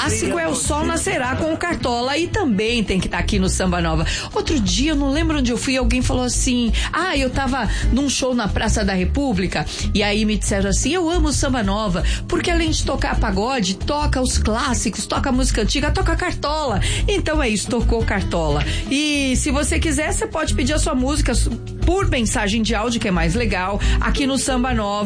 clássico é O Sol Nascerá com o Cartola e também tem que estar aqui no Samba Nova. Outro dia, eu não lembro onde eu fui, alguém falou assim, eu tava num show na Praça da República e aí me disseram assim, eu amo o Samba Nova, porque além de tocar pagode, toca os clássicos, toca música antiga, toca Cartola. Então é isso, tocou Cartola. E se você quiser, você pode pedir a sua música por mensagem de áudio, que é mais legal, aqui no Samba Nova.